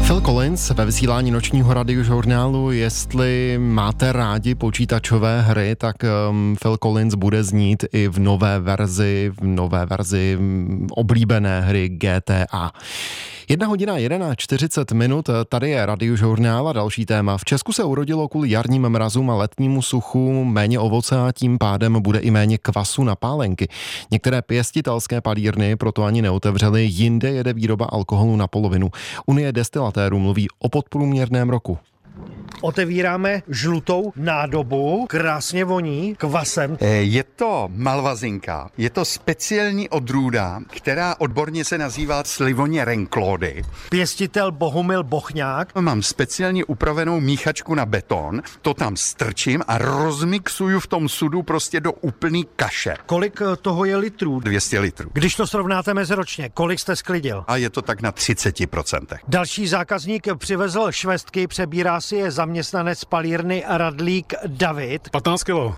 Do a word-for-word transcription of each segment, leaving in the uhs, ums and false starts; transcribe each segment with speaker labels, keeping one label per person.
Speaker 1: Phil Collins ve vysílání nočního radiožurnálu. Jestli máte rádi počítačové hry, tak um, Phil Collins bude znít i v nové verzi, v nové verzi um, oblíbené hry G T A. Jedna hodina jedenáct čtyřicet minut, tady je radiožurnál a další téma. V Česku se urodilo kvůli jarním mrazům a letnímu suchu méně ovoce a tím pádem bude i méně kvasu na pálenky. Některé pěstitelské palírny proto ani neotevřely, jinde jede výroba alkoholu na polovinu. Unie destilatérů mluví o podprůměrném roku.
Speaker 2: Otevíráme žlutou nádobu, krásně voní kvasem.
Speaker 3: Je to malvazinka, je to speciální odrůda, která odborně se nazývá Slivoně Renklody.
Speaker 2: Pěstitel Bohumil Bochňák.
Speaker 3: Mám speciálně upravenou míchačku na beton, to tam strčím a rozmixuju v tom sudu prostě do úplný kaše.
Speaker 2: Kolik toho je litrů?
Speaker 3: dvě stě litrů.
Speaker 2: Když to srovnáte meziročně, kolik jste sklidil?
Speaker 3: A je to tak na třicet procent.
Speaker 2: Další zákazník přivezl švestky, přebírá si je zaměstnanec palírny Radlík David.
Speaker 4: patnáct kilo.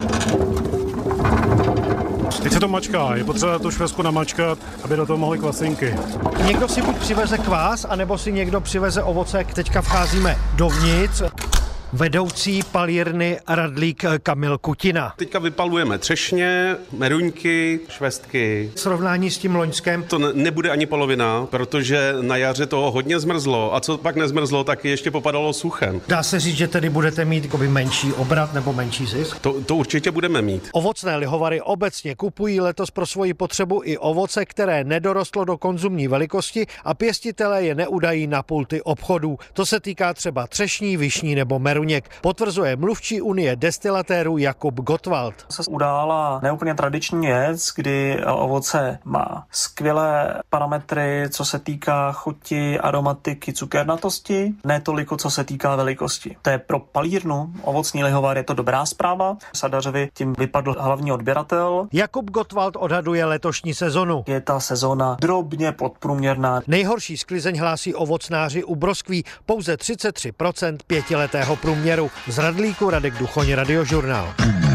Speaker 4: Teď se to mačká, je potřeba tu švestku namačkat, aby do toho mohly kvasinky.
Speaker 2: Někdo si buď přiveze kvás, anebo si někdo přiveze ovoce. Teďka vcházíme dovnitř. Vedoucí palírny Radlík Kamil Kutina.
Speaker 5: Teďka vypalujeme třešně, meruňky, švestky.
Speaker 2: V srovnání s tím loňském
Speaker 5: To ne- nebude ani polovina, protože na jaře toho hodně zmrzlo a co pak nezmrzlo, tak ještě popadalo suchem.
Speaker 2: dá se říct, že tedy budete mít jakoby menší obrat nebo menší zisk.
Speaker 5: To, to určitě budeme mít.
Speaker 2: Ovocné lihovary obecně kupují letos pro svoji potřebu i ovoce, které nedorostlo do konzumní velikosti a pěstitelé je neudají na pulty obchodů. To se týká třeba třešní, višní nebo meruněk. Potvrzuje mluvčí Unie destilatérů Jakub Gottwald.
Speaker 6: Se udála neúplně tradiční věc, kdy ovoce má skvělé parametry, co se týká chuti, aromatiky, cukernatosti, ne toliko, co se týká velikosti. To je pro palírnu ovocní lihovar je to dobrá zpráva. Sadařovi tím vypadl hlavní odběratel.
Speaker 2: Jakub Gottwald odhaduje letošní sezonu.
Speaker 6: Je ta sezona drobně podprůměrná.
Speaker 2: Nejhorší sklizeň hlásí ovocnáři u broskví, pouze třicet tři procent pětiletého průměru. Z Radlíku Radek Duchoň, Radiožurnál.